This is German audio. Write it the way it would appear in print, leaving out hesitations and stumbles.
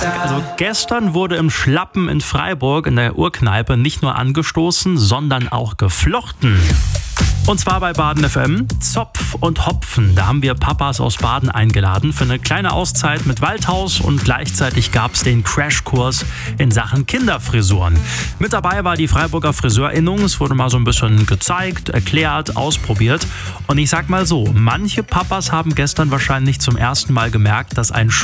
Also gestern wurde im Schlappen in Freiburg in der Urkneipe nicht nur angestoßen, sondern auch geflochten. Und zwar bei Baden FM, Zopf und Hopfen. Da haben wir Papas aus Baden eingeladen für eine kleine Auszeit mit Waldhaus und gleichzeitig gab es den Crashkurs in Sachen Kinderfrisuren. Mit dabei war die Freiburger Friseurinnung. Es wurde mal so ein bisschen gezeigt, erklärt, ausprobiert. Und ich sag mal so, manche Papas haben gestern wahrscheinlich zum ersten Mal gemerkt, dass ein